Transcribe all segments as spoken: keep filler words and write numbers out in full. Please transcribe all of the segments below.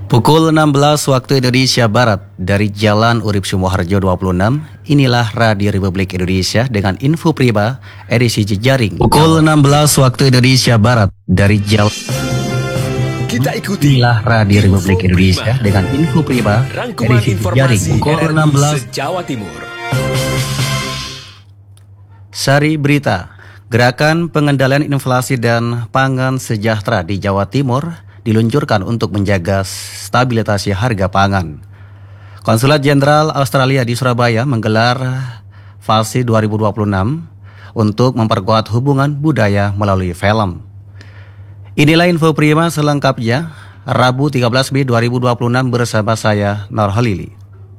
Pukul enam belas waktu Indonesia Barat dari Jalan Urip Sumoharjo dua puluh enam, inilah Radio Republik Indonesia dengan info prima edisi jejaring. Pukul enam belas waktu Indonesia Barat dari Jalan Kita ikuti inilah Radio Republik Indonesia dengan info prima edisi jejaring. Pukul enam belas Jawa Timur. Sari berita, Gerakan Pengendalian Inflasi dan Pangan Sejahtera di Jawa Timur diluncurkan untuk menjaga stabilitas harga pangan. Konsulat Jenderal Australia di Surabaya menggelar Fasi dua ribu dua puluh enam untuk memperkuat hubungan budaya melalui film. Inilah info prima selengkapnya, Rabu tiga belas Mei dua ribu dua puluh enam bersama saya, Nur Halili.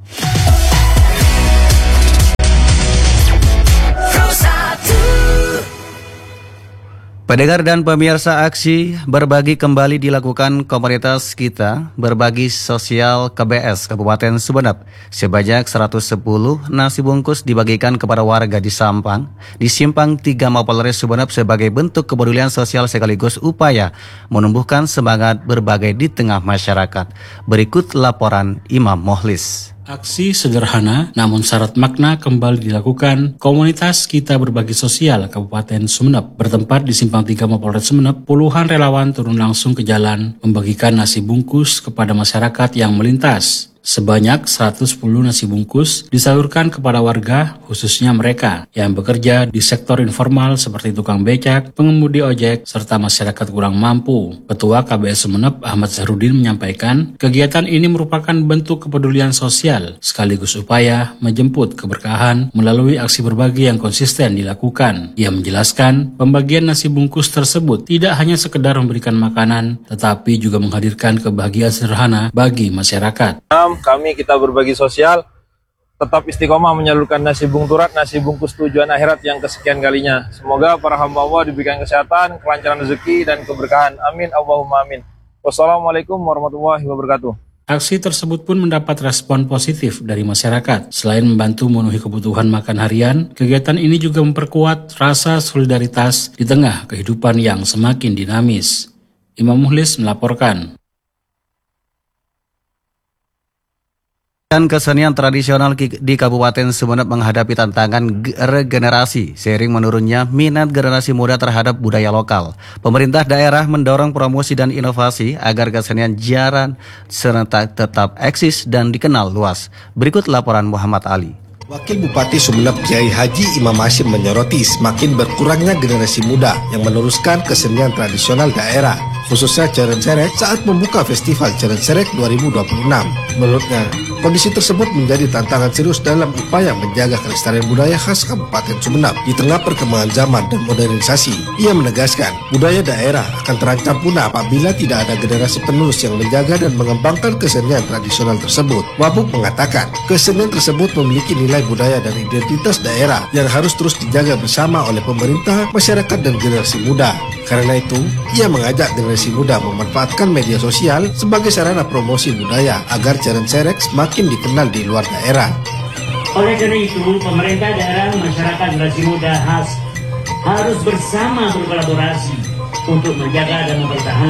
Pendengar dan pemirsa, aksi berbagi kembali dilakukan komunitas kita Berbagi Sosial K B S Kabupaten Sumeneb. Sebanyak seratus sepuluh nasi bungkus dibagikan kepada warga di Sampang, di Simpang tiga Mapolres Sumeneb sebagai bentuk kepedulian sosial sekaligus upaya menumbuhkan semangat berbagai di tengah masyarakat. Berikut laporan Imam Mohlis. Aksi sederhana namun syarat makna kembali dilakukan komunitas kita Berbagi Sosial Kabupaten Sumeneb. Bertempat di Simpang tiga Mapolres Sumeneb, puluhan relawan turun langsung ke jalan membagikan nasi bungkus kepada masyarakat yang melintas. Sebanyak seratus sepuluh nasi bungkus disalurkan kepada warga, khususnya mereka yang bekerja di sektor informal seperti tukang becak, pengemudi ojek, serta masyarakat kurang mampu. Ketua K B S Sumeneb Ahmad Zahrudin menyampaikan, kegiatan ini merupakan bentuk kepedulian sosial sekaligus upaya menjemput keberkahan melalui aksi berbagi yang konsisten dilakukan. Ia menjelaskan, pembagian nasi bungkus tersebut tidak hanya sekedar memberikan makanan, tetapi juga menghadirkan kebahagiaan sederhana bagi masyarakat. Kami kita berbagi sosial tetap istiqomah menyalurkan nasi bungturat, nasi bungkus tujuan akhirat yang kesekian kalinya. Semoga para hamba Allah diberikan kesehatan, kelancaran rezeki dan keberkahan. Amin Allahumma amin. Wassalamualaikum warahmatullahi wabarakatuh. Aksi tersebut pun mendapat respon positif dari masyarakat. Selain membantu memenuhi kebutuhan makan harian, kegiatan ini juga memperkuat rasa solidaritas di tengah kehidupan yang semakin dinamis. Imam Mohlis melaporkan. Dan kesenian tradisional di Kabupaten Sumeneb menghadapi tantangan regenerasi seiring menurunnya minat generasi muda terhadap budaya lokal. Pemerintah daerah mendorong promosi dan inovasi agar kesenian jaran serentak tetap eksis dan dikenal luas. Berikut laporan Muhammad Ali. Wakil Bupati Sumeneb Kiai Haji Imam Hashim menyoroti semakin berkurangnya generasi muda yang meneruskan kesenian tradisional daerah, khususnya Ceren Serek saat membuka Festival Ceren Serek dua ribu dua puluh enam. Menurutnya, kondisi tersebut menjadi tantangan serius dalam upaya menjaga kelestarian budaya khas Kabupaten Sumeneb di tengah perkembangan zaman dan modernisasi. Ia menegaskan, budaya daerah akan terancam punah apabila tidak ada generasi penerus yang menjaga dan mengembangkan kesenian tradisional tersebut. Wabuk mengatakan, kesenian tersebut memiliki nilai budaya dan identitas daerah yang harus terus dijaga bersama oleh pemerintah, masyarakat, dan generasi muda. Karena itu, ia mengajak generasi muda memanfaatkan media sosial sebagai sarana promosi budaya agar Ceren Serek semakin dikenal di luar daerah. Oleh karena itu, pemerintah daerah, masyarakat, generasi muda khas harus bersama berkolaborasi untuk menjaga dan mempertahankan